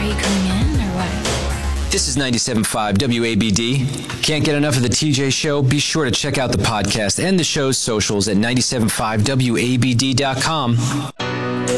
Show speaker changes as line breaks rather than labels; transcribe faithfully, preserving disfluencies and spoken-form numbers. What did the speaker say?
Are you coming in or what?
This is ninety-seven point five W A B D. Can't get enough of the T J Show? Be sure to check out the podcast and the show's socials at nine seven five W A B D dot com.